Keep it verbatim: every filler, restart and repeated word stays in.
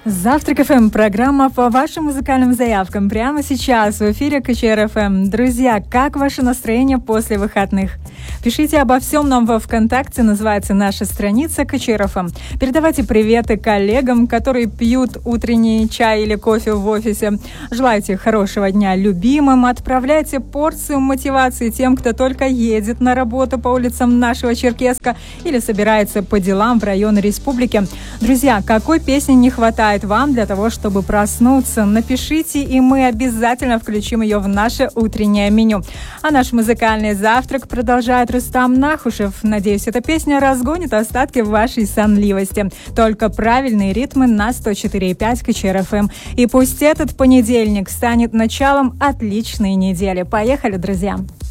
Завтрак эф эм, программа по вашим музыкальным заявкам. Прямо сейчас в эфире ка че эр эф эм. Друзья, как ваше настроение после выходных? Пишите обо всем нам во ВКонтакте, называется наша страница ка че эр эф эм. Передавайте приветы коллегам, которые пьют утренний чай или кофе в офисе. Желайте хорошего дня любимым, отправляйте порцию мотивации тем, кто только едет на работу по улицам нашего Черкесска или собирается по делам в районы республики. Друзья, какой песни не хватает вам для того, чтобы проснуться? Напишите, и мы обязательно включим ее в наше утреннее меню. А наш музыкальный завтрак продолжает Рустам Нахушев. Надеюсь, эта песня разгонит остатки вашей сонливости. Только правильные ритмы на сто четыре и пять ка че эр эф эм. И пусть этот понедельник станет началом отличной недели. Поехали, друзья!